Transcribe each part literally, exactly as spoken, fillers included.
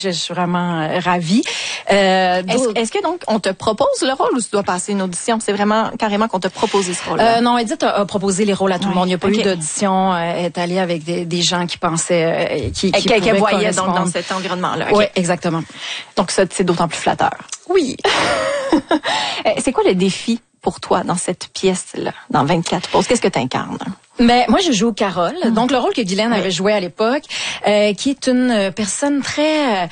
Je suis vraiment euh, ravie. Euh, est-ce, est-ce que donc on te propose le rôle ou tu dois passer une audition? C'est vraiment carrément qu'on t'a proposé ce rôle-là? Euh, non, Edith a, a proposé les rôles à tout ouais. le monde. Il n'y a pas okay. eu d'audition. Euh, elle est allée avec des, des gens qui pensaient, euh, qui, qui qu'elle, qu'elle voyait correspondre. donc dans cet environnement-là. Okay. Oui, exactement. Donc ça, c'est d'autant plus flatteur. Oui. C'est quoi le défi pour toi dans cette pièce-là, dans vingt-quatre pauses? Qu'est-ce que tu incarnes? Ben moi je joue Carole, mmh. donc le rôle que Guylaine oui. avait joué à l'époque, euh, qui est une personne très euh,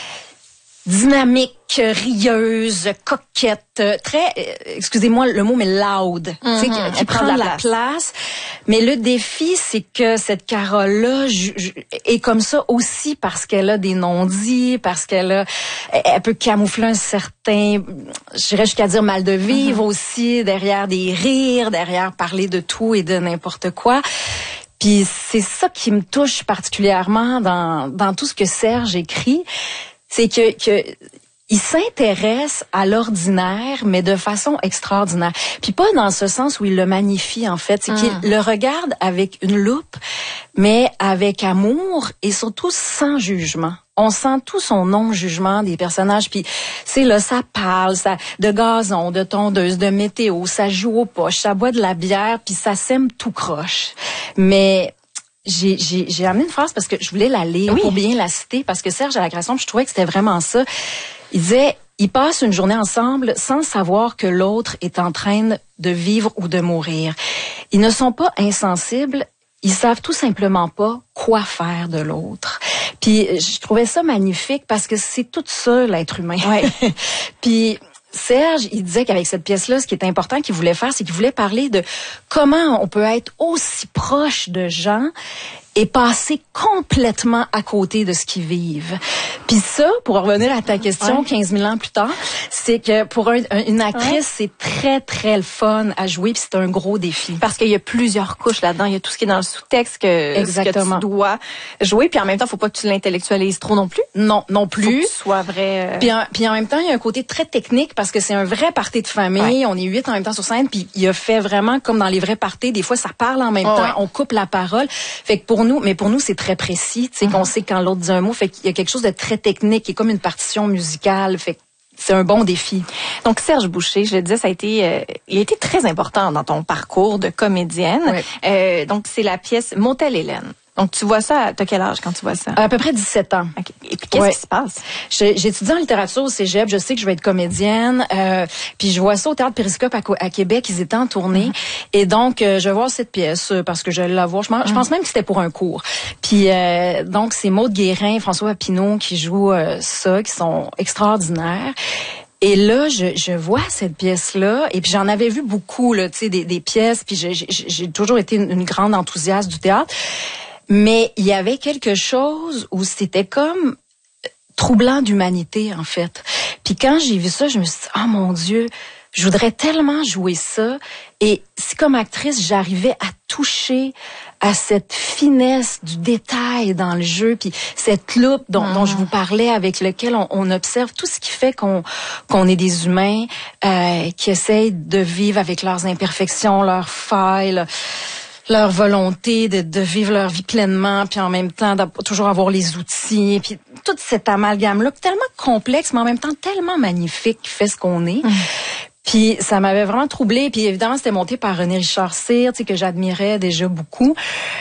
dynamique, rieuse, coquette, très, euh, excusez-moi le mot, mais loud, mm-hmm. tu sais, qui, qui prend de la place. place. Mais le défi, c'est que cette Carole-là je, je, est comme ça aussi parce qu'elle a des non-dits, parce qu'elle a, elle peut camoufler un certain, j'irais jusqu'à dire mal de vivre mm-hmm. aussi, derrière des rires, derrière parler de tout et de n'importe quoi. Puis c'est ça qui me touche particulièrement dans, dans tout ce que Serge écrit. C'est que, que il s'intéresse à l'ordinaire, mais de façon extraordinaire. Puis pas dans ce sens où il le magnifie, en fait. C'est mmh. qu'il le regarde avec une loupe, mais avec amour et surtout sans jugement. On sent tout son non-jugement des personnages. Puis c'est là, ça parle, ça de gazon, de tondeuse, de météo, ça joue aux poches, ça boit de la bière, puis ça sème tout croche. Mais J'ai, j'ai, j'ai amené une phrase parce que je voulais la lire oui. pour bien la citer, parce que Serge à la création, je trouvais que c'était vraiment ça. Il disait, ils passent une journée ensemble sans savoir que l'autre est en train de vivre ou de mourir. Ils ne sont pas insensibles, ils savent tout simplement pas quoi faire de l'autre. Puis je trouvais ça magnifique parce que c'est tout ça l'être humain. Ouais. Puis Serge, il disait qu'avec cette pièce-là, ce qui est important qu'il voulait faire, c'est qu'il voulait parler de comment on peut être aussi proche de gens et passer complètement à côté de ce qu'ils vivent. Puis ça, pour revenir à ta question, ouais. quinze mille ans plus tard, c'est que pour un, une actrice, ouais. c'est très, très le fun à jouer, puis c'est un gros défi. Parce qu'il y a plusieurs couches là-dedans. Il y a tout ce qui est dans le sous-texte que, Exactement. que tu dois jouer, puis en même temps, faut pas que tu l'intellectualises trop non plus. Non, non plus. Faut que tu sois vrai. Euh... Puis, en, puis en même temps, il y a un côté très technique parce que c'est un vrai party de famille. Ouais. On est huit en même temps sur scène, puis il a fait vraiment comme dans les vrais parties. Des fois, ça parle en même oh, temps, ouais. on coupe la parole. Fait que pour nous, mais pour nous, c'est très précis. Tu sais, mm-hmm. qu'on sait quand l'autre dit un mot. Fait qu'il y a quelque chose de très technique, qui est comme une partition musicale. Fait que c'est un bon défi. Donc Serge Boucher, je le disais, ça a été, euh, il a été très important dans ton parcours de comédienne. Oui. Euh, donc c'est la pièce Motel Hélène. Donc tu vois ça, t'as quel âge quand tu vois ça? À peu près dix-sept ans. Okay. Et puis qu'est-ce ouais. qui se passe? Je, j'étudie en littérature au cégep, je sais que je vais être comédienne, euh, puis je vois ça au Théâtre Périscope à, à Québec, ils étaient en tournée, mm-hmm. et donc euh, je vais voir cette pièce euh, parce que j'allais la voir. Je, mm-hmm. je pense même que c'était pour un cours. Puis euh, donc c'est Maude Guérin, François Papineau qui jouent euh, ça, qui sont extraordinaires. Et là, je, je vois cette pièce-là, et puis j'en avais vu beaucoup, là, tu sais, des, des pièces, puis j'ai, j'ai, j'ai toujours été une, une grande enthousiaste du théâtre. Mais il y avait quelque chose où c'était comme troublant d'humanité, en fait. Puis quand j'ai vu ça, je me suis dit, oh mon Dieu, je voudrais tellement jouer ça. Et si comme actrice, j'arrivais à toucher à cette finesse du détail dans le jeu, puis cette loupe dont, mmh. dont je vous parlais, avec lequel on, on observe tout ce qui fait qu'on, qu'on est des humains euh, qui essayent de vivre avec leurs imperfections, leurs failles, là. Leur volonté de, de vivre leur vie pleinement, puis en même temps de toujours avoir les outils, puis toute cette amalgame-là, tellement complexe, mais en même temps tellement magnifique, qui fait ce qu'on est. Mmh. Puis ça m'avait vraiment troublée. Puis évidemment, c'était monté par René Richard Cyr, tu sais, que j'admirais déjà beaucoup.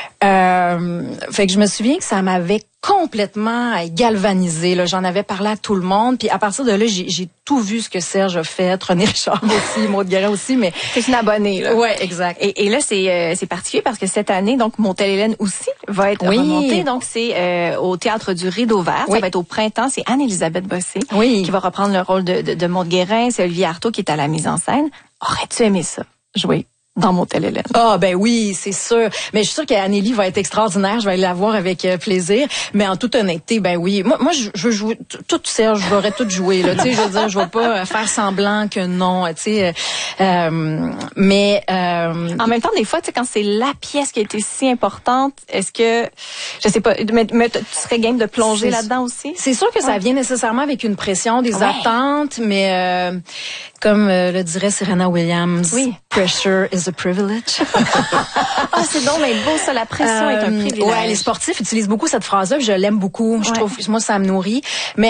Euh, fait que je me souviens que ça m'avait complètement galvanisée. Là, j'en avais parlé à tout le monde. Puis à partir de là, j'ai, j'ai tout vu ce que Serge a fait, René Richard aussi, Maude Guérin aussi. Mais c'est une abonnée, là. Ouais, exact. Et, et là, c'est euh, c'est particulier parce que cette année, donc Motel Hélène aussi va être oui. remontée. Donc c'est euh, au Théâtre du Rideau Vert. Oui. Ça va être au printemps. C'est Anne-Élisabeth Bossé oui. qui va reprendre le rôle de, de, de Maude Guérin. C'est Olivier Artaud qui est à la mise en scène. Aurais-tu aimé ça, jouer dans Motel Hélène? Ah, ben oui, c'est sûr. Mais je suis sûre qu'Annélie va être extraordinaire. Je vais aller la voir avec euh, plaisir. Mais en toute honnêteté, ben oui. Moi, moi, je, je veux jouer tout Serge. Je voudrais tout jouer, là. Tu sais, je veux dire, je vais pas faire semblant que non, tu sais. Euh, mais, euh, en même temps, des fois, tu sais, quand c'est la pièce qui a été si importante, est-ce que, je sais pas, mais, mais tu serais game de plonger là-dedans aussi? C'est sûr que ouais. ça vient nécessairement avec une pression, des ouais. attentes, mais, euh, comme euh, le dirait Serena Williams, oui. pressure is a privilege. Ah, c'est donc mais beau ça, la pression euh, est un privilège. Ouais, les sportifs utilisent beaucoup cette phrase-là, je l'aime beaucoup. Je ouais. trouve, moi, ça me nourrit. Mais